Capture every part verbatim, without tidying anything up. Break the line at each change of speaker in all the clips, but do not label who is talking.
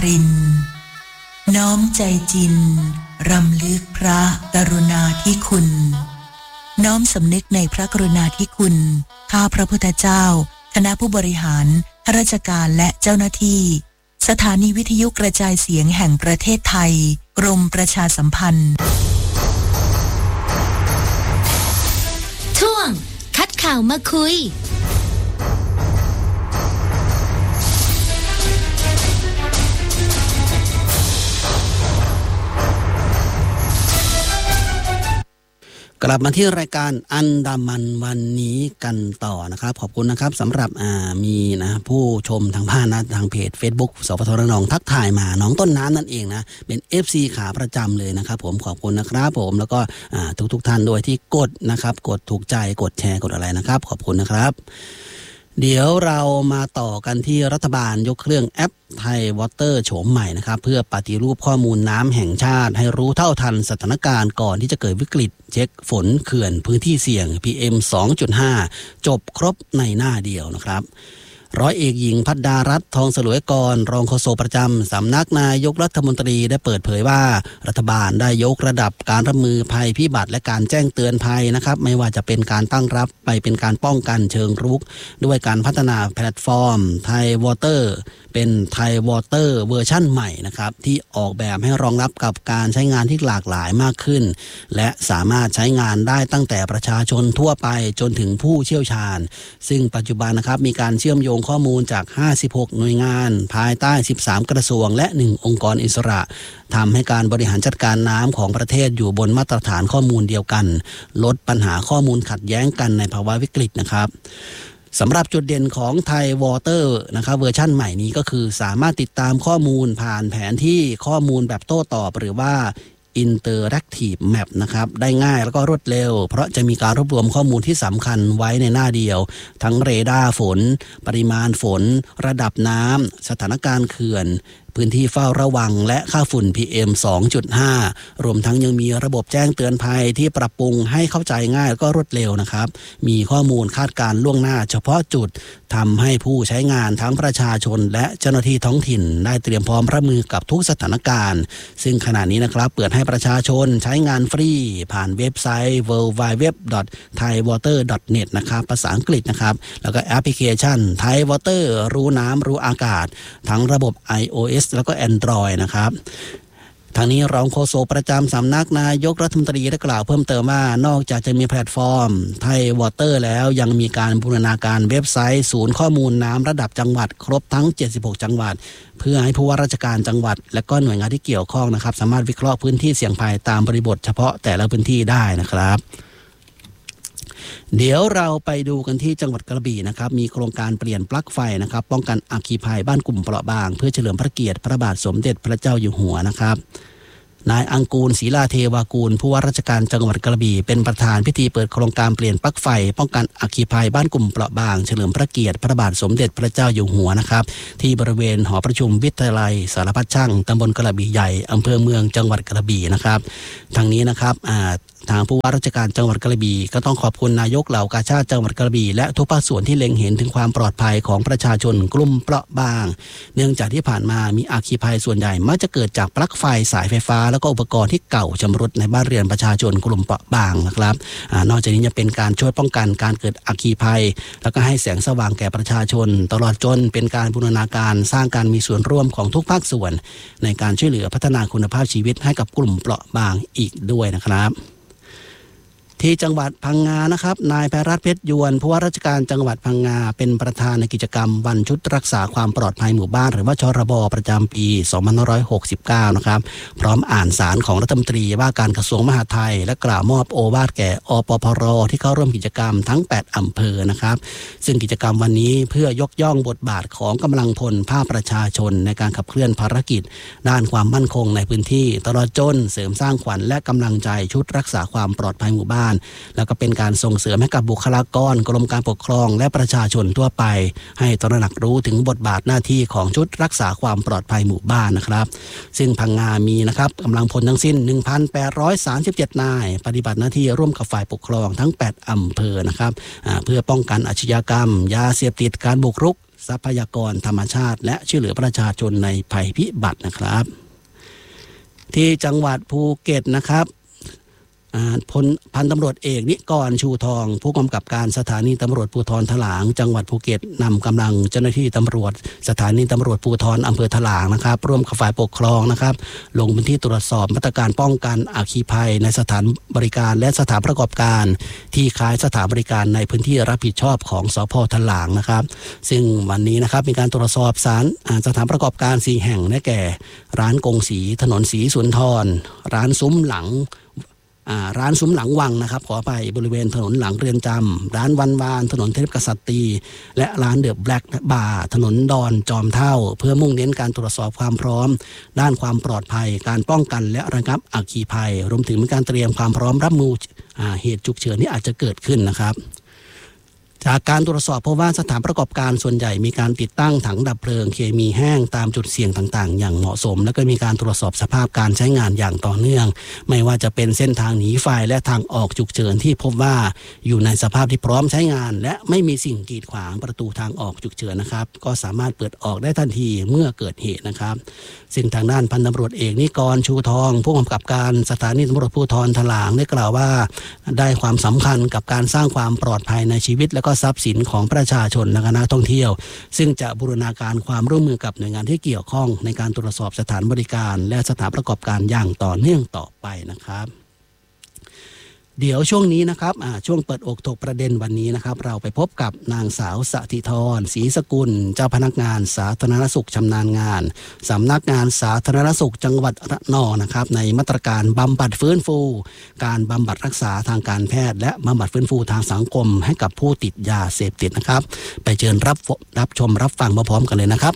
รินทร์น้อมใจจินรำลึกพระกรุณาธิคุณน้อมสำนึกในพระกรุณาธิคุณข้าพระพุทธเจ้าคณะผู้บริหารข้าราชการและเจ้าหน้าที่สถานีวิทยุกระจายเสียงแห่งประเทศไทยกรมประชาสัมพันธ์
ช่วงคัดข่าวมาคุย
กลับมาที่รายการอันดามันวันนี้กันต่อนะครับขอบคุณนะครับสำหรับอ่ามีนะผู้ชมทางบ้านนะทางเพจ Facebook สปทระนองทักทายมาน้องต้นน้ำนั่นเองนะเป็น เอฟ ซี ขาประจำเลยนะครับผมขอบคุณนะครับผมแล้วก็อ่าทุกๆท่านด้วยที่กดนะครับกดถูกใจกดแชร์กดอะไรนะครับขอบคุณนะครับเดี๋ยวเรามาต่อกันที่รัฐบาลยกเครื่องแอปไทยวอเตอร์โฉมใหม่นะครับเพื่อปฏิรูปข้อมูลน้ำแห่งชาติให้รู้เท่าทันสถานการณ์ก่อนที่จะเกิดวิกฤตเช็คฝนเขื่อนพื้นที่เสี่ยง พี เอ็ม สองจุดห้า จบครบในหน้าเดียวนะครับร้อยเอกหญิงภัทรดารัตน์ทองสลวยกรรองโฆษกประจำสำนักนายกรัฐมนตรีได้เปิดเผยว่ารัฐบาลได้ยกระดับการรับมือภัยพิบัติและการแจ้งเตือนภัยนะครับไม่ว่าจะเป็นการตั้งรับไปเป็นการป้องกันเชิงรุกด้วยการพัฒนาแพลตฟอร์มไทยวอเตอร์เป็นไทยวอเตอร์เวอร์ชั่นใหม่นะครับที่ออกแบบให้รองรับกับการใช้งานที่หลากหลายมากขึ้นและสามารถใช้งานได้ตั้งแต่ประชาชนทั่วไปจนถึงผู้เชี่ยวชาญซึ่งปัจจุบันนะครับมีการเชื่อมโยงข้อมูลจากห้าสิบหกหน่วยงานภายใต้สิบสามกระทรวงและหนึ่งองค์กรอิสระทำให้การบริหารจัดการน้ำของประเทศอยู่บนมาตรฐานข้อมูลเดียวกันลดปัญหาข้อมูลขัดแย้งกันในภาวะวิกฤตนะครับสำหรับจุดเด่นของไทยวอเตอร์นะครับเวอร์ชั่นใหม่นี้ก็คือสามารถติดตามข้อมูลผ่านแผนที่ข้อมูลแบบโต้ตอบหรือว่าInteractive Map นะครับได้ง่ายแล้วก็รวดเร็วเพราะจะมีการรวบรวมข้อมูลที่สำคัญไว้ในหน้าเดียวทั้งเรดาร์ฝนปริมาณฝนระดับน้ำสถานการณ์เขื่อนพื้นที่เฝ้าระวังและค่าฝุ่น พี เอ็ม สองจุดห้า รวมทั้งยังมีระบบแจ้งเตือนภัยที่ปรับปรุงให้เข้าใจง่ายแล้วก็รวดเร็วนะครับมีข้อมูลคาดการณ์ล่วงหน้าเฉพาะจุดทำให้ผู้ใช้งานทั้งประชาชนและเจ้าหน้าที่ท้องถิ่นได้เตรียมพร้อมรับมือกับทุกสถานการณ์ซึ่งขณะนี้นะครับเปิดให้ประชาชนใช้งานฟรีผ่านเว็บไซต์ ดับเบิลยู ดับเบิลยู ดับเบิลยู ดอท ไทยวอเตอร์ ดอท เน็ต นะครับภาษาอังกฤษนะครับแล้วก็แอปพลิเคชัน Thaiwater รู้น้ำรู้อากาศทั้งระบบ iOS แล้วก็ Android นะครับทางนี้รองโฆษกประจำสำนักนายกรัฐมนตรีได้กล่าวเพิ่มเติมว่านอกจากจะมีแพลตฟอร์มไทยวอเตอร์แล้วยังมีการบูรณาการเว็บไซต์ศูนย์ข้อมูลน้ำระดับจังหวัดครบทั้งเจ็ดสิบหกจังหวัดเพื่อให้ผู้ว่าราชการจังหวัดและก็หน่วยงานที่เกี่ยวข้องนะครับสามารถวิเคราะห์พื้นที่เสี่ยงภัยตามบริบทเฉพาะแต่ละพื้นที่ได้นะครับเดี๋ยวเราไปดูกันที่จังหวัดกระบี่นะครับมีโครงการเปลี่ยนปลั๊กไฟนะครับป้องกันอัคคีภัยบ้านกลุ่มเปราะบางเพื่อเฉลิมพระเกียรติพระบาทสมเด็จพระเจ้าอยู่หัวนะครับนายอังกูลศรีลาเทวากูลผู้ว่าราชการจังหวัดกระบี่เป็นประธานพิธีเปิดโครงการเปลี่ยนปลั๊กไฟป้องกันอัคคีภัยบ้านกลุ่มเปราะบางเฉลิมพระเกียรติพระบาทสมเด็จพระเจ้าอยู่หัวนะครับที่บริเวณหอประชุมวิทยาลัยสารพัดช่างตำบลกระบี่ใหญ่อำเภอเมืองจังหวัดกระบี่นะครับทางนี้นะครับอ่าทางผู้ว่าราชการจังหวัดกระบี่ก็ต้องขอบคุณนายกเหล่ากาชาดจังหวัดกระบี่และทุกภาคส่วนที่เล็งเห็นถึงความปลอดภัยของประชาชนกลุ่มเปราะบางเนื่องจากที่ผ่านมามีอัคคีภัยส่วนใหญ่มักจะเกิดจากปลั๊กไฟสายไฟฟ้าแล้วก็อุปกรณ์ที่เก่าชำรุดในบ้านเรือนประชาชนกลุ่มเปราะบางนะครับอ่านอกจากนี้จะเป็นการช่วยป้องกันการเกิดอัคคีภัยแล้วก็ให้แสงสว่างแก่ประชาชนตลอดจนเป็นการบูรณาการสร้างการมีส่วนร่วมของทุกภาคส่วนในการช่วยเหลือพัฒนาคุณภาพชีวิตให้กับกลุ่มเปราะบางอีกด้วยนะครับที่จังหวัดพังงานะครับนายไพรัตน์เพชรยวนผู้ว่าราชการจังหวัดพังงาเป็นประธานในกิจกรรมวันชุดรักษาความปลอดภัยหมู่บ้านหรือว่าชรบประจำปีสองพันห้าร้อยหกสิบเก้านะครับพร้อมอ่านสารของรัฐมนตรีว่าการกระทรวงมหาดไทยและกล่าวมอบโอวาทแก่อปพรที่เข้าร่วมกิจกรรมทั้งแปดอำเภอนะครับซึ่งกิจกรรมวันนี้เพื่อยกย่องบทบาทของกำลังพลภาคประชาชนในการขับเคลื่อนภารกิจด้านความมั่นคงในพื้นที่ตลอดจนเสริมสร้างขวัญและกำลังใจชุดรักษาความปลอดภัยหมู่บ้านแล้วก็เป็นการส่งเสริมให้กับบุคลากรกรมการปกครองและประชาชนทั่วไปให้ตระหนักรู้ถึงบทบาทหน้าที่ของชุดรักษาความปลอดภัยหมู่บ้านนะครับซึ่งพังงามีนะครับกำลังพลทั้งสิ้น หนึ่งพันแปดร้อยสามสิบเจ็ด นายปฏิบัติหน้าที่ร่วมกับฝ่ายปกครองทั้งแปดอำเภอนะครับเพื่อป้องกันอาชญากรรมยาเสพติดการบุกรุกทรัพยากรธรรมชาติและช่วยเหลือประชาชนในภัยพิบัตินะครับที่จังหวัดภูเก็ตนะครับพลพันตำรวจเอกนิกรชูทองผู้กำกับการสถานีตำรวจภูธรถลางจังหวัดภูเก็ตนำกำลังเจ้าหน้าที่ตำรวจสถานีตำรวจภูธรอำเภอถลางนะครับร่วมกับฝ่ายปกครองนะครับลงพื้นที่ตรวจสอบมาตรการป้องกันอัคคีภัยในสถานบริการและสถานประกอบการที่ขายสถานบริการในพื้นที่รับผิดชอบของสภ.ถลางนะครับซึ่งวันนี้นะครับมีการตรวจสอบสารสถานประกอบการสี่แห่งได้แก่ร้านกงสีถนนศรีสุนทรร้านซุ้มหลังร้านซุ้มหลังวังนะครับขอไปบริเวณถนนหลังเรือนจำร้านวันวานถนนเทพกษัตริย์และร้านเดอะแบล็กบาร์ถนนดอนจอมเท่าเพื่อมุ่งเน้นการตรวจสอบความพร้อมด้านความปลอดภัยการป้องกันและระงับอัคคีภัยรวมถึงการเตรียมความพร้อมรับมือเหตุฉุกเฉินที่อาจจะเกิดขึ้นนะครับจากการตรวจสอบพบว่าสถานประกอบการส่วนใหญ่มีการติดตั้งถังดับเพลิงเคมีแห้งตามจุดเสี่ยงต่างๆอย่างเหมาะสมและก็มีการตรวจสอบสภาพการใช้งานอย่างต่อเนื่องไม่ว่าจะเป็นเส้นทางหนีไฟและทางออกฉุกเฉินที่พบว่าอยู่ในสภาพที่พร้อมใช้งานและไม่มีสิ่งกีดขวางประตูทางออกฉุกเฉินนะครับก็สามารถเปิดออกได้ทันทีเมื่อเกิดเหตุนะครับซึ่งทางด้านพันตำรวจเอกนิกรชูทองผู้กำกับการสถานีตำรวจภูธรถลางได้กล่าวว่าได้ความสำคัญกับการสร้างความปลอดภัยในชีวิตและก็ทรัพย์สินของประชาชนและนักท่องเที่ยวซึ่งจะบูรณาการความร่วมมือกับหน่วยงานที่เกี่ยวข้องในการตรวจสอบสถานบริการและสถานประกอบการอย่างต่อเนื่องต่อไปนะครับเดี๋ยวช่วงนี้นะครับช่วงเปิดอกถกประเด็นวันนี้นะครับเราไปพบกับนางสาวสถิธรศรีสกุลเจ้าพนักงานสาธารณสุขชำนาญงานสำนักงานสาธารณสุขจังหวัดระนองนะครับในมาตรการบำบัดฟื้นฟูการบำบัดรักษาทางการแพทย์และบำบัดฟื้นฟูทางสังคมให้กับผู้ติดยาเสพติดนะครับไปเชิญรับรับชมรับฟังพร้อมๆกันเลยนะครับ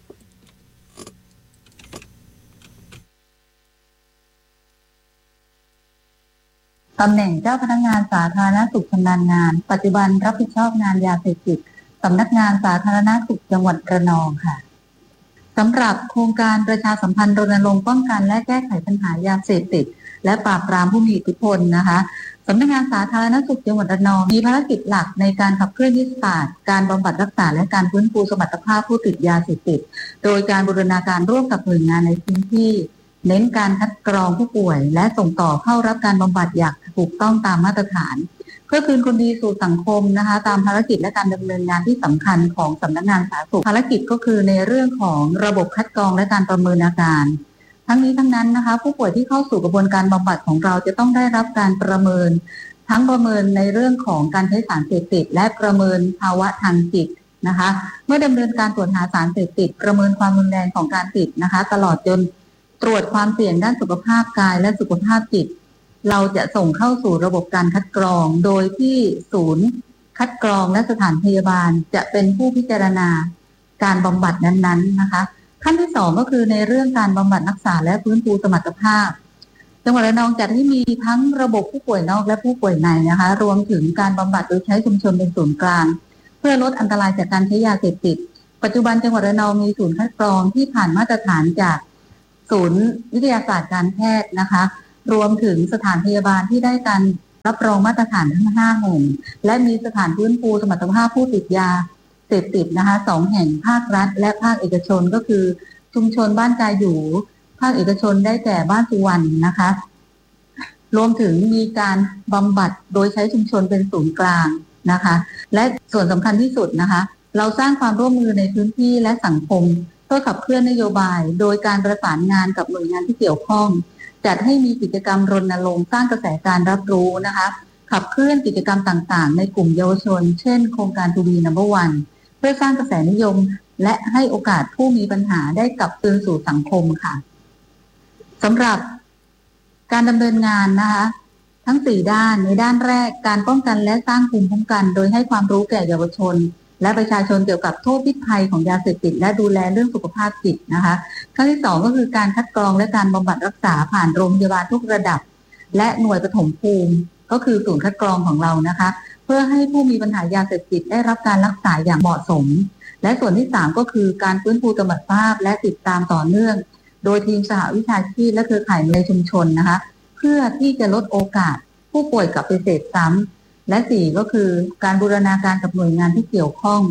ตำแหน่งเจ้าพนักงานสาธารณสุขชำนาญงานปัจจุบันรับผิดชอบงานยาเสพติดสำนักงานสาธารณสุขจังหวัดระนองค่ะสำหรับโครงการประชาสัมพันธ์รณรงค์ป้องกันและแก้ไขปัญหายาเสพติดและปราบปรามผู้มีอิทธิพลนะคะสำนักงานสาธารณสุขจังหวัดระนองมีภารกิจหลักในการขับเคลื่อนยุทธศาสตร์การบำบัดรักษาและการฟื้นฟูสมรรถภาพผู้ติดยาเสพติดโดยการบูรณาการร่วมกับหน่วยงานในพื้นที่เน้นการคัดกรองผู้ป่วยและส่งต่อเข้ารับการบำบัดอย่างถูกต้องตามมาตรฐานเพื่อคืนคนดีสู่สังคมนะคะตามภารกิจและการดำเนินงานที่สำคัญของสำนักงานสาธารณสุขภารกิจก็คือในเรื่องของระบบคัดกรองและการประเมินอาการทั้งนี้ทั้งนั้นนะคะผู้ป่วยที่เข้าสู่กระบวนการบำบัดของเราจะต้องได้รับการประเมินทั้งประเมินในเรื่องของการใช้สารเสพติดและประเมินภาวะทางจิตนะคะเมื่อดำเนินการตรวจหาสารเสพติดประเมินความรุนแรงของการติดนะคะตลอดจนตรวจความเสี่ยงด้านสุขภาพกายและสุขภาพจิตเราจะส่งเข้าสู่ระบบการคัดกรองโดยที่ศูนย์คัดกรองและสถานพยาบาลจะเป็นผู้พิจารณาการบำบัดนั้นๆนะคะขั้นที่สองก็คือในเรื่องการบำบัดรักษาและฟื้นฟูสมรรถภาพจังหวัดระนองจัดให้มีทั้งระบบผู้ป่วยนอกและผู้ป่วยในนะคะรวมถึงการบำบัดโดยใช้ชุมชนเป็นศูนย์กลางเพื่อลดอันตรายจากการใช้ยาเสพติดปัจจุบันจังหวัดระนองมีศูนย์คัดกรองที่ผ่านมาตรฐานจากศูนย์วิทยาศาสตร์การแพทย์นะคะรวมถึงสถานพยาบาลที่ได้การรับรองมาตรฐานทั้งห้าแห่งและมีสถานฟื้นฟูสมรรถภาพผู้ติดยาเสพติดนะคะสองแห่งภาครัฐและภาคเอกชนก็คือชุมชนบ้านกายอยู่ภาคเอกชนได้แก่บ้านสุวรรณนะคะรวมถึงมีการบำบัดโดยใช้ชุมชนเป็นศูนย์กลางนะคะและส่วนสำคัญที่สุดนะคะเราสร้างความร่วมมือในพื้นที่และสังคมเพื่อขับเคลื่อนนโยบายโดยการประสานงานกับหน่วยงานที่เกี่ยวข้องจัดให้มีกิจกรรมรณรงค์สร้างกระแสการรับรู้นะคะขับเคลื่อนกิจกรรมต่างๆในกลุ่มเยาวชนเช่นโครงการ ทู บี นัมเบอร์ วัน เพื่อสร้างกระแสนิยมและให้โอกาสผู้มีปัญหาได้กลับคืนสู่สังคมค่ะสำหรับการดำเนินงานนะคะทั้งสี่ด้านในด้านแรกการป้องกันและสร้างภูมิคุ้มกันโดยให้ความรู้แก่เยาวชนและประชาชนเกี่ยวกับโทษพิษภัยของยาเสพติดและดูแลเรื่องสุขภาพจิตนะคะขั้นที่สองก็คือการคัดกรองและการบำบัดรักษาผ่านโรงพยาบาลทุกระดับและหน่วยปฐมภูมิก็คือศูนย์คัดกรองของเรานะคะเพื่อให้ผู้มีปัญหายาเสพติดได้รับการรักษาอย่างเหมาะสมและส่วนที่สามก็คือการฟื้นฟูสมรรถภาพและติดตามต่อเนื่องโดยทีมสหวิชาชีพและเครือข่ายในชุมชนนะคะเพื่อที่จะลดโอกาสผู้ป่วยกลับไปเสพซ้ำและสี่ก็คือการบูรณาการกับหน่วยงานที่เกี่ยวข้อง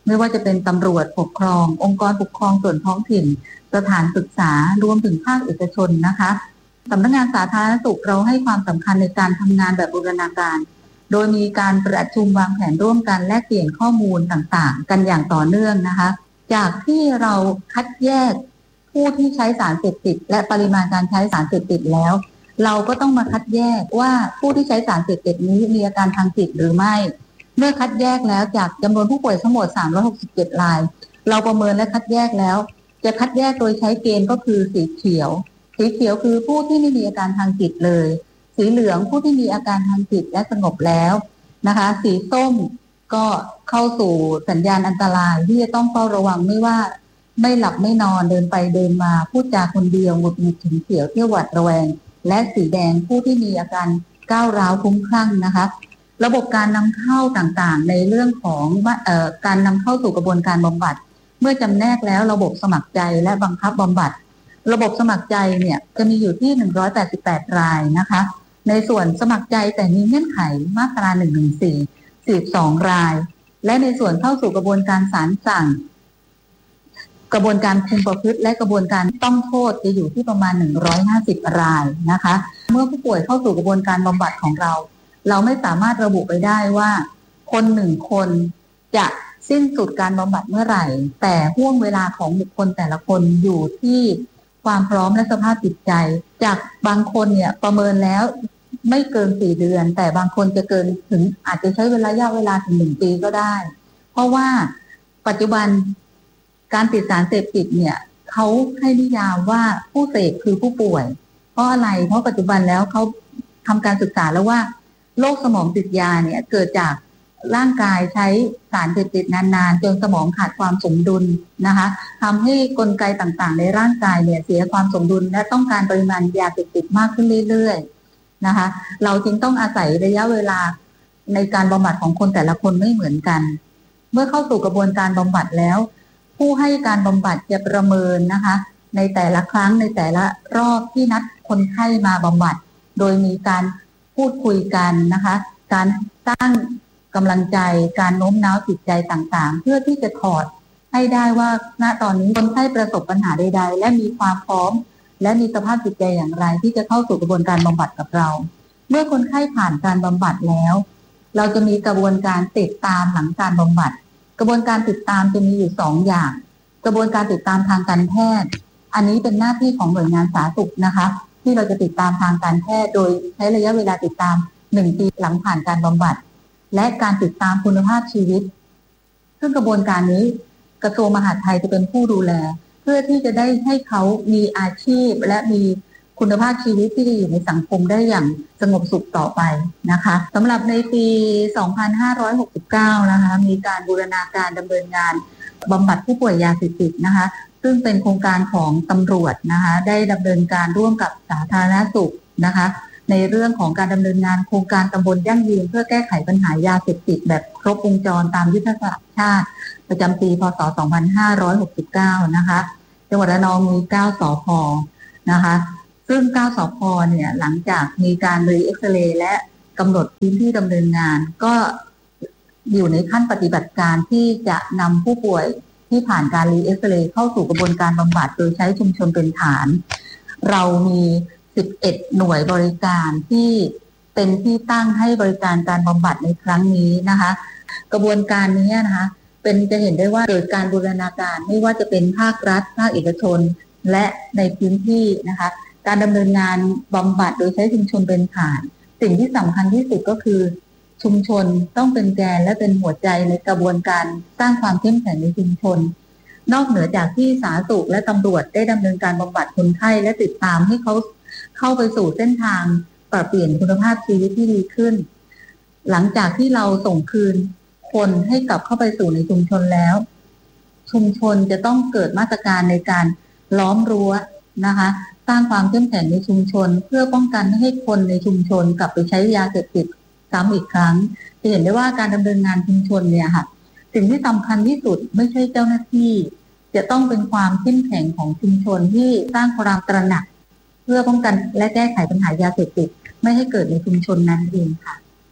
ไม่ว่าจะเป็นตำรวจปกครององค์กรปกครองส่วนท้องถิ่นสถานศึกษารวมถึงภาคเอกชนนะคะสำนักงานสาธารณสุขเราให้ความสำคัญในการทำงานแบบบูรณาการโดยมีการประชุมวางแผนร่วมกันแลกเปลี่ยนข้อมูลต่างๆกันอย่างต่อเนื่องนะคะจากที่เราคัดแยกผู้ที่ใช้สารเสพติดและปริมาณการใช้สารเสพติดแล้วเราก็ต้องมาคัดแยกว่าผู้ที่ใช้สารเสพติดนี้มีอาการทางจิตหรือไม่เมื่อคัดแยกแล้วจากจำนวนผู้ป่วยทั้งหมดสามร้อยหกสิบเจ็ดรายเราประเมินและคัดแยกแล้วจะคัดแยกโดยใช้เกณฑ์ก็คือสีเขียวสีเขียวคือผู้ที่ไม่มีอาการทางจิตเลยสีเหลืองผู้ที่มีอาการทางจิตและสงบแล้วนะคะสีส้มก็เข้าสู่สัญญาณอันตรายที่จะต้องเฝ้าระวังไม่ว่าไม่หลับไม่นอนเดินไปเดินมาพูดจาคนเดียวหงุดหงิดฉุนเฉียวเที่ยวหวาดระแวงและสีแดงผู้ที่มีอาการก้าวร้าวคลุ้มคลั่งนะคะระบบการนำเข้าต่างๆในเรื่องของเอ่อการนำเข้าสู่กระบวนการบำบัดเมื่อจำแนกแล้วระบบสมัครใจและบังคับบำบัดระบบสมัครใจเนี่ยจะมีอยู่ที่หนึ่งร้อยแปดสิบแปดรายนะคะในส่วนสมัครใจแต่มีเงื่อนไขมาตราหนึ่งหนึ่งสี่ สี่สิบสองรายและในส่วนเข้าสู่กระบวนการศาลสั่งกระบวนการคุมประพฤติและกระบวนการต้องโทษจะอยู่ที่ประมาณหนึ่งร้อยห้าสิบรายนะคะเมื่อผู้ป่วยเข้าสู่กระบวนการบำบัดของเราเราไม่สามารถระบุไปได้ว่าคนหนึ่งคนจะสิ้นสุดการบำบัดเมื่อไหร่แต่ห่วงเวลาของบุคคลแต่ละคนอยู่ที่ความพร้อมและสภาพจิตใจจากบางคนเนี่ยประเมินแล้วไม่เกินสี่เดือนแต่บางคนจะเกินถึงอาจจะใช้เวลาระยะเวลาถึงหนึ่งปีก็ได้เพราะว่าปัจจุบันการติดสารเสพติดเนี่ยเขาให้นิยามว่าผู้เสพคือผู้ป่วยเพราะอะไรเพราะปัจจุบันแล้วเขาทำการศึกษาแล้วว่าโรคสมองติดยาเนี่ยเกิดจากร่างกายใช้สารเสพติดนานๆจนสมองขาดความสมดุลนะคะทำให้กลไกต่างๆในร่างกายเนี่ยเสียความสมดุลและต้องการปริมาณยาเสพติดมากขึ้นเรื่อยๆนะคะเราจึงต้องอาศัยระยะเวลาในการบำบัดของคนแต่ละคนไม่เหมือนกันเมื่อเข้าสู่กระบวนการบำบัดแล้วผู้ให้การบำบัดจะประเมินนะคะในแต่ละครั้งในแต่ละรอบที่นัดคนไข้มาบำบัดโดยมีการพูดคุยกันนะคะการสร้างกำลังใจการโน้มน้าวจิตใจต่างๆเพื่อที่จะถอดให้ได้ว่าณตอนนี้คนไข้ประสบปัญหาใดๆและมีความพร้อมและมีสภาพจิตใจอย่างไรที่จะเข้าสู่กระบวนการบำบัดกับเราเมื่อคนไข้ผ่านการบำบัดแล้วเราจะมีกระบวนการติดตามหลังการบำบัดกระบวนการติดตามจะมีอยู่สองอย่างกระบวนการติดตามทางการแพทย์อันนี้เป็นหน้าที่ของหน่วยงานสาธารณสุขนะคะที่เราจะติดตามทางการแพทย์โดยใช้ระยะเวลาติดตามหนึ่งปีหลังผ่านการบำบัดและการติดตามคุณภาพชีวิตซึ่งกระบวนการนี้กระทรวงมหาดไทยจะเป็นผู้ดูแลเพื่อที่จะได้ให้เขามีอาชีพและมีคุณภาพชีวิตที่ดีอยู่ในสังคมได้อย่างสงบสุขต่อไปนะคะสำหรับในปี สองพันห้าร้อยหกสิบเก้า นะคะมีการบูรณาการดำเนินงานบำบัดผู้ป่วยยาเสพติดนะคะซึ่งเป็นโครงการของตำรวจนะคะได้ดำเนินการร่วมกับสาธารณสุขนะคะในเรื่องของการดำเนินงานโครงการตำบลยั่งยืนเพื่อแก้ไขปัญหายาเสพติดแบบครบวงจรตามยุทธศาสตร์ชาติประจำปีพ.ศ. สองพันห้าร้อยหกสิบเก้านะคะจังหวัดระนองมีเก้าสภ.นะคะซึ่งเก้าสภ.เนี่ยหลังจากมีการรีเอ็กซเรย์และกำหนดพื้นที่ดำเนินงานก็อยู่ในขั้นปฏิบัติการที่จะนำผู้ป่วยที่ผ่านการรีเอ็กซเรย์เข้าสู่กระบวนการบำบัดโดยใช้ชุมชนเป็นฐานเรามีสิบเอ็ดหน่วยบริการที่เป็นที่ตั้งให้บริการการบำบัดในครั้งนี้นะคะกระบวนการนี้นะคะเป็นจะเห็นได้ว่าเกิดการบูรณาการไม่ว่าจะเป็นภาครัฐภาคเอกชนและในพื้นที่นะคะการดำเนินงานบำบัดโดยใช้ชุมชนเป็นฐานสิ่งที่สำคัญที่สุดก็คือชุมชนต้องเป็นแกนและเป็นหัวใจในกระบวนการสร้างความเข้มแข็งในชุมชนนอกเหนือจากที่สาธารณสุขและตำรวจได้ดำเนินการบำบัดคนไข้และติดตามให้เขาเข้าไปสู่เส้นทางปรับเปลี่ยนคุณภาพชีวิตที่ดีขึ้นหลังจากที่เราส่งคืนคนให้กลับเข้าไปสู่ในชุมชนแล้วชุมชนจะต้องเกิดมาตรการในการล้อมรั้วนะคะสร้างความเข้มแข็งในชุมชนเพื่อป้องกันไม่ให้คนในชุมชนกลับไปใช้ยาเสพติดซ้ำอีกครั้งจะเห็นได้ว่าการดำเนินงานชุมชนเนี่ยค่ะสิ่งที่สำคัญที่สุดไม่ใช่เจ้าหน้าที่จะต้องเป็นความเข้มแข็งของชุมชนที่สร้างความตระหนักเพื่อป้องกันและแก้ไขปัญหายาเสพติดไม่ให้เกิดในชุมชนนั้นเองค่ะ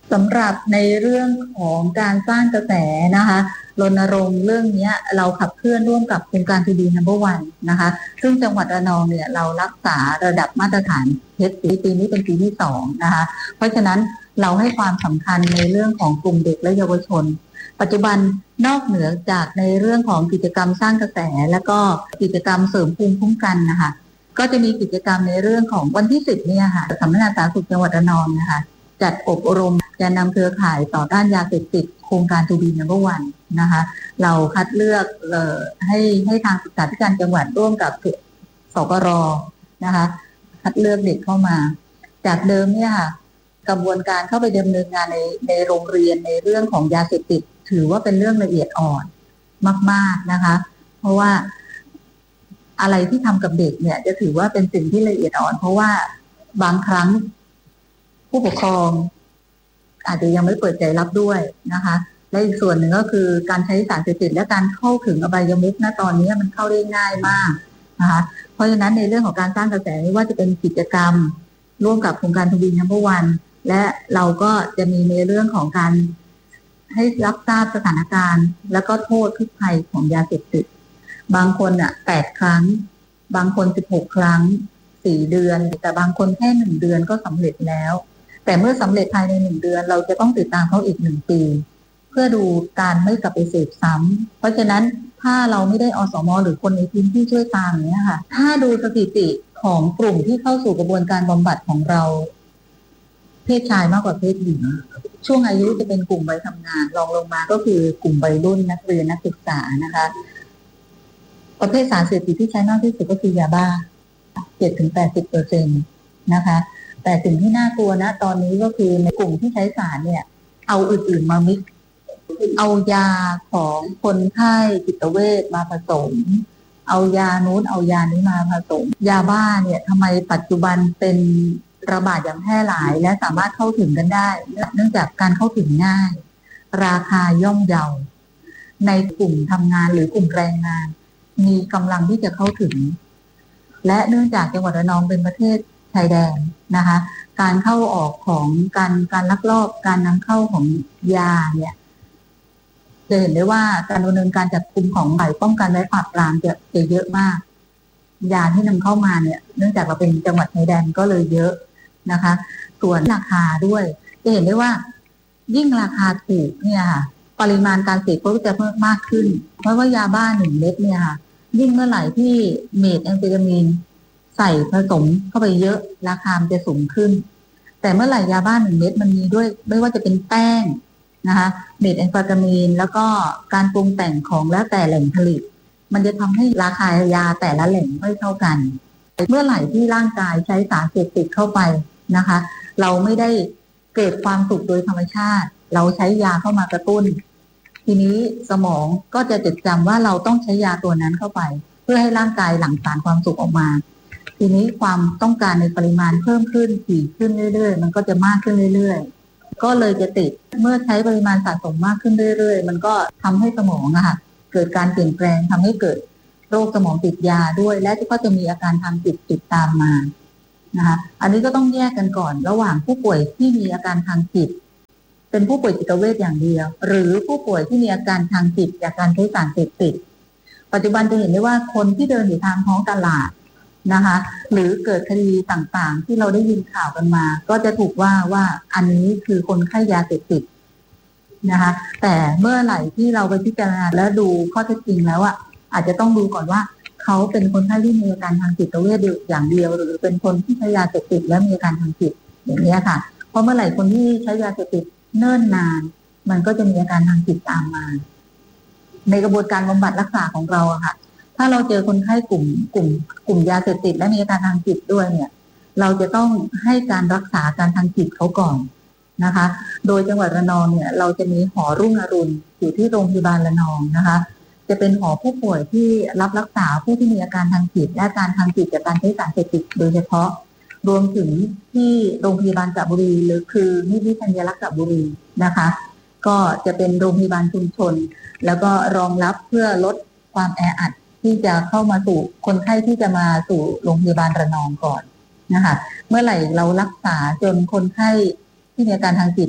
สำหรับในเรื่องของการสร้างกระแสนะคะรณรงค์เรื่องนี้เราขับเคลื่อนร่วมกับโครงการทูบีนัมเบอร์วันนะคะซึ่งจังหวัดระนองเนี่ยเรารักษาระดับมาตรฐานเพชรปีนี้เป็นปีที่สองนะคะเพราะฉะนั้นเราให้ความสำคัญในเรื่องของกลุ่มเด็กและเยาวชนปัจจุบันนอกเหนือจากในเรื่องของกิจกรรมสร้างกระแสและก็กิจกรรมเสริมภูมิคุ้มกันนะคะก็จะมีกิจกรรมในเรื่องของวันที่สิบเนี่ยค่ะสำนักงานสาธารณสุขจังหวัดระนองนะคะจัดอบรมแกนนำเครือข่ายต่อต้านยาเสพติดโครงการทูบีนัมเบอร์วันนะคะเราคัดเลือกเอ่อให้ให้ทางศึกษาธิการจังหวัดร่วมกับสกรนะคะคัดเลือกเด็กเข้ามาจากเดิมเนี่ยค่ะกระบวนการเข้าไปดำเนินงานในในโรงเรียนในเรื่องของยาเสพติดถือว่าเป็นเรื่องละเอียดอ่อนมากๆนะคะเพราะว่าอะไรที่ทำกับเด็กเนี่ยจะถือว่าเป็นสิ่งที่ละเอียดอ่อนเพราะว่าบางครั้งผู้ปกครองอาจจะยังไม่เปิดใจรับด้วยนะคะและอีกส่วนหนึ่งก็คือการใช้สารเสพติดและการเข้าถึงอบายมุขณตอนนี้มันเข้าได้ง่ายมากนะคะเพราะฉะนั้นในเรื่องของการสร้างกระแสไม่ว่าจะเป็นกิจกรรมร่วมกับโครงการทูบีนัมเบอร์วันและเราก็จะมีในเรื่องของการให้รับทราบสถานการณ์แล้วก็โทษพิษภัยของยาเสพติดบางคนอ่ะแปดครั้งบางคนสิบหกครั้งสี่เดือนแต่บางคนแค่หนึ่งเดือนก็สำเร็จแล้วแต่เมื่อสำเร็จภายในหนึ่งเดือนเราจะต้องติดตามเขาอีกหนึ่งปีเพื่อดูการไม่กลับไปเสพซ้ำเพราะฉะนั้นถ้าเราไม่ได้อสม.หรือคนในพื้นที่ช่วยตามเนี้ยค่ะถ้าดูสถิติของกลุ่มที่เข้าสู่กระบวนการบำบัดของเราเพศชายมากกว่าเพศหญิงช่วงอายุจะเป็นกลุ่มวัยทำงานรองลงมาก็คือกลุ่มวัยรุ่นนักเรียนนักศึกษานะคะประเภทสารเสพติดที่ใช้มากที่สุดก็คือยาบ้า เจ็ดถึงแปดสิบเปอร์เซ็นต์ นะคะแต่สิ่งที่น่ากลัวนะตอนนี้ก็คือในกลุ่มที่ใช้สารเนี่ยเอาอื่นๆมามิกซ์เอายาของคนไข้จิตเวชมาผสมเอายานู้นเอายานี้มาผสมยาบ้าเนี่ยทำไมปัจจุบันเป็นระบาดอย่างแพร่หลายและสามารถเข้าถึงกันได้เนื่องจากการเข้าถึงง่ายราคาย่อมเยาในกลุ่มทำงานหรือกลุ่มแรงงานมีกำลังที่จะเข้าถึงและเนื่องจากจังหวัดระนองเป็นประเทศชายแดนนะคะการเข้าออกของการการลักลอบการนำเข้าของยาเนี่ยจะเห็นได้ว่าการดำเนินการจับกุมของฝ่ายป้องกันและปราบปรามจะจะเยอะมากยาที่นำเข้ามาเนี่ยเนื่องจากเราเป็นจังหวัดชายแดนก็เลยเยอะนะคะส่วนราคาด้วยจะเห็นได้ว่ายิ่งราคาถูกเนี่ยค่ะปริมาณการเสพก็จะเพิ่มมากขึ้นเพราะว่ายาบ้าหนึ่งเม็ดเนี่ยค่ะยิ่งเมื่อไหร่ที่เมทแอมเฟตามีนใส่ผสมเข้าไปเยอะราคามันจะสูงขึ้นแต่เมื่อไหร่ยาบ้าหนึ่งเม็ดมันมีด้วยไม่ว่าจะเป็นแป้งนะคะเมทแอมเฟตามีนแล้วก็การปรุงแต่งของแล้วแต่แหล่งผลิตมันจะทำให้ราคายาแต่ละแหล่งไม่เท่ากันเมื่อไหร่ที่ร่างกายใช้สารเสพติดเข้าไปนะคะเราไม่ได้เกิดความสุขโดยธรรมชาติเราใช้ยาเข้ามากระตุ้นทีนี้สมองก็จะจดจำว่าเราต้องใช้ยาตัวนั้นเข้าไปเพื่อให้ร่างกายหลั่งสารความสุขออกมาทีนี้ความต้องการในปริมาณเพิ่มขึ้นถี่ขึ้นเรื่อยๆมันก็จะมากขึ้นเรื่อยๆก็เลยจะติดเมื่อใช้ปริมาณสะสมมากขึ้นเรื่อยๆมันก็ทำให้สมองอะค่ะเกิดการเปลี่ยนแปลงทำให้เกิดโรคสมองติดยาด้วยและก็จะมีอาการทางจิตติดตามมานะคะอันนี้ก็ต้องแยกกันก่อนระหว่างผู้ป่วยที่มีอาการทางจิตเป็นผู้ป่วยจิตเวชอย่างเดียวหรือผู้ป่วยที่มีอาการทางจิตจากการใช้สารเสพติดปัจจุบันจะเห็นได้ว่าคนที่เดินอยู่ทางท้องตลาดนะคะหรือเกิดคดีต่างๆที่เราได้ยินข่าวกันมาก็จะถูกว่าว่าอันนี้คือคนไข้ยาเสพติดนะคะแต่เมื่อไหร่ที่เราไปพิจารณาและดูข้อเท็จจริงแล้วอ่ะอาจจะต้องดูก่อนว่าเขาเป็นคนไข้ที่มีอาการทางจิตเวชอย่างเดียวหรือเป็นคนที่ใช้ยาเสพติดและมีอาการทางจิตอย่างนี้ค่ะเพราะเมื่อไหร่คนที่ใช้ยาเสพติดเนิ่นนานมันก็จะมีอาการทางจิตตามมาในกระบวนการบำบัดรักษาของเราอะค่ะถ้าเราเจอคนไข้กลุ่มกลุ่มกลุ่มยาเสพติดและมีอาการทางจิตด้วยเนี่ยเราจะต้องให้การรักษาการทางจิตเขาก่อนนะคะโดยจังหวัดระนองเนี่ยเราจะมีหอรุ่งอรุณอยู่ที่โรงพยาบาลระนองนะคะจะเป็นหอผู้ป่วยที่รับรักษาผู้ที่มีอาการทางจิตและอาการทางจิตจากการใช้สารเสพติดโดยเฉพาะรวมถึงที่โรงพยาบาลกระบุรีหรือคือนิติธัญรักษ์กระบุรีนะคะก็จะเป็นโรงพยาบาลชุมชนแล้วก็รองรับเพื่อลดความแออัดที่จะเข้ามาสู่คนไข้ที่จะมาสู่โรงพยาบาลระนองก่อนนะคะเมื่อไหร่เรารักษาจนคนไข้ที่มีอาการทางจิต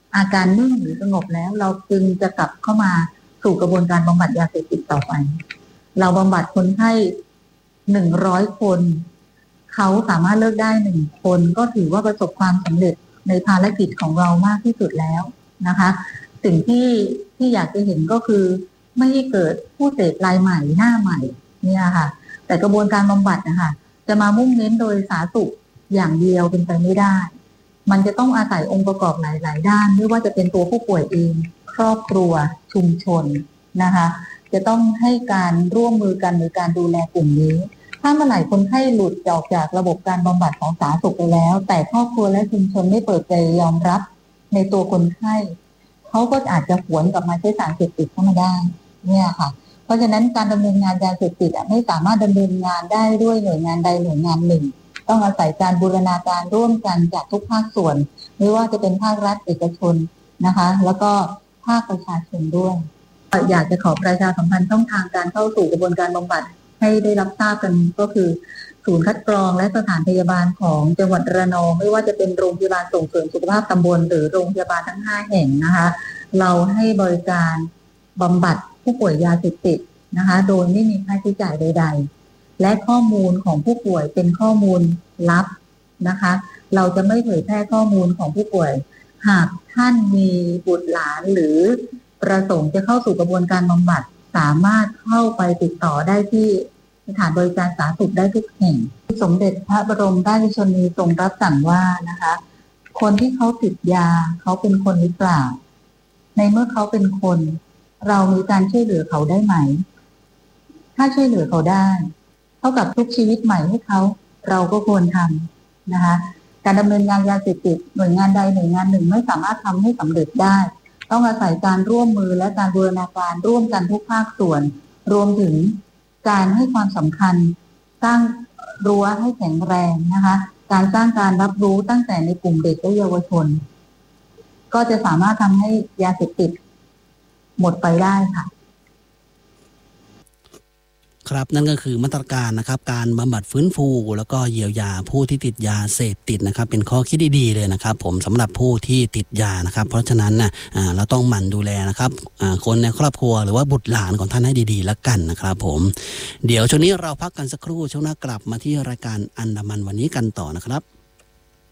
อาการนิ่งหรือสงบแล้วเราจึงจะกลับเข้ามาสู่กระบวนการบำบัดยาเสพติดต่อไปเราบำบัดคนไข้หนึ่งร้อยคนเขาสามารถเลิกได้หนึ่งคนก็ถือว่าประสบความสำเร็จในภารกิจของเรามากที่สุดแล้วนะคะสิ่งที่ที่อยากจะเห็นก็คือไม่ให้เกิดผู้เสพรายใหม่หน้าใหม่เนี่ยค่ะแต่กระบวนการบำบัดนะคะจะมามุ่งเน้นโดยสาธารณสุขอย่างเดียวเป็นไปไม่ได้มันจะต้องอาศัยองค์ประกอบหลายๆด้านไม่ว่าจะเป็นตัวผู้ป่วยเองครอบครัวชุมชนนะคะจะต้องให้การร่วมมือกันในการดูแลกลุ่มนี้ถ้าเมื่อไหร่คนไข้หลุดออกจากระบบการบำบัดของสาธารณสุขไปแล้วแต่ครอบครัวและชุมชนไม่เปิดใจยอมรับในตัวคนไข้เขาก็อาจจะหวนกลับมาใช้สารเสพติดเข้ามาได้เนี่ยค่ะเพราะฉะนั้นการดำเนินงานยาเสพติดไม่สามารถดำเนินงานได้ด้วยหน่วยงานใดหน่วยงานหนึ่งต้องอาศัยการบูรณาการร่วมกันจากทุกภาคส่วนไม่ว่าจะเป็นภาครัฐเอกชนนะคะแล้วก็ภาคประชาชนด้วยอยากจะขอประชาสัมพันธ์ช่องทางการเข้าสู่กระบวนการบำบัดให้ได้รับทราบกันก็คือศูนย์คัดกรองและสถานพยาบาลของจังหวัดระนองไม่ว่าจะเป็นโรงพยาบาลส่งเสริมสุขภาพตำบลหรือโรงพยาบาลทั้งห้าแห่งนะคะเราให้บริการบำบัดผู้ป่วยยาเสพติดนะคะโดยไม่มีค่าใช้จ่ายใดๆและข้อมูลของผู้ป่วยเป็นข้อมูลลับนะคะเราจะไม่เผยแพร่ข้อมูลของผู้ป่วยหากท่านมีบุตรหลานหรือประสงค์จะเข้าสู่กระบวนการบำบัดสามารถเข้าไปติดต่อได้ที่สถานบริการสาธารณสุขได้ทุกแห่งสมเด็จพระบรมราชชนนีทรงรับสั่งว่านะคะคนที่เขาติดยาเขาเป็นคนหรือเปล่าในเมื่อเขาเป็นคนเรามีการช่วยเหลือเขาได้ไหมถ้าช่วยเหลือเขาได้เท่ากับทุกชีวิตใหม่ให้เขาเราก็ควรทำนะคะการดำเนินงานยาเสพติดหน่วยงานใดหน่วยงานหนึ่งไม่สามารถทำให้สำเร็จได้ต้องอาศัยการร่วมมือและการบูรณาการร่วมกันทุกภาคส่วนรวมถึงการให้ความสำคัญสร้างรั้วให้แข็งแรงนะคะการสร้างการรับรู้ตั้งแต่ในกลุ่มเด็กและเยาวชนก็จะสามารถทำให้ยาเสพติดหมดไปได้ค่ะ
ครับนั่นก็คือมาตรการนะครับการบำบัดฟื้นฟูแล้วก็เยียวยาผู้ที่ติดยาเสพติดนะครับเป็นข้อคิดดีๆเลยนะครับผมสำหรับผู้ที่ติดยานะครับเพราะฉะนั้นนะเราต้องหมั่นดูแลนะครับคนในครอบครัวหรือว่าบุตรหลานของท่านให้ดีๆแล้วกันนะครับผมเดี๋ยวช่วงนี้เราพักกันสักครู่ช่วงหน้ากลับมาที่รายการอันดามันวันนี้กันต่อนะครับ